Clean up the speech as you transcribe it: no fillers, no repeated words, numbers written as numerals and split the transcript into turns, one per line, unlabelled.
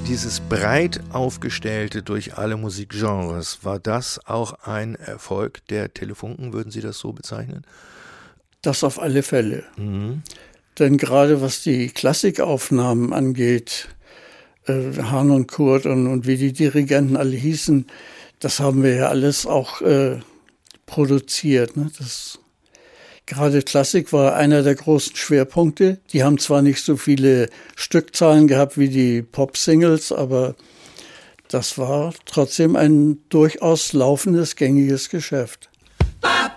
Dieses breit aufgestellte durch alle Musikgenres, war das auch ein Erfolg der Telefunken, würden Sie das so bezeichnen?
Das auf alle Fälle. Denn gerade was die Klassikaufnahmen angeht, Hahn und Kurt und wie die Dirigenten alle hießen, das haben wir ja alles auch produziert. Ne? Gerade Klassik war einer der großen Schwerpunkte. Die haben zwar nicht so viele Stückzahlen gehabt wie die Pop-Singles, aber das war trotzdem ein durchaus laufendes, gängiges Geschäft.